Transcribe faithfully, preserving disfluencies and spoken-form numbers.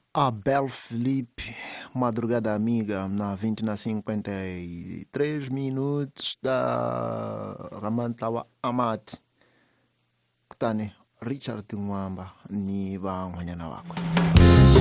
Abel Felipe, Madrugada Amiga, na vinte na cinquenta e três minutos da Ramantawa Amat. Kutane Richard Mwamba ni ba mwanyana wako.